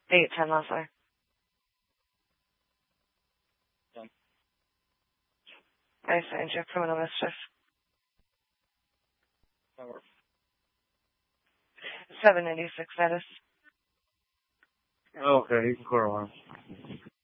810 Leslie. I signed you criminal mischief. 796 status. Okay, you can clear one.